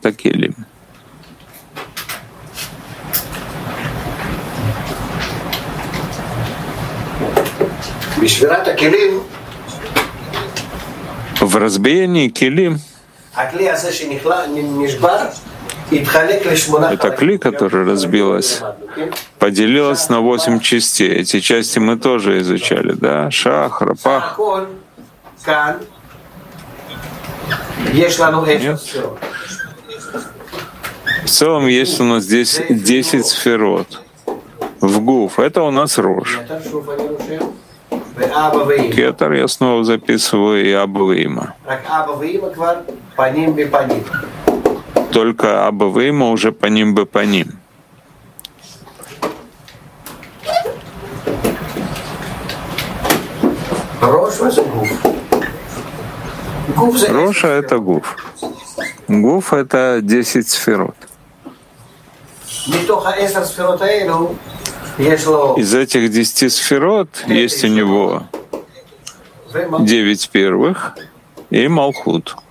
Сферат Акелим. В разбиении келим это кли, которая разбилась, поделилась на 8 частей. Эти части мы тоже изучали, да? Шах, рапах. Нет? В целом есть у нас здесь 10 сферот. В гуф. Это у нас рожь. Кетер я снова записываю и Абавима. Только Абавима уже по ним бы по ним. Роша — это гуф. Гуф — это 10 сферот. Из этих 10 сферот есть у него 9 первых и Малхут.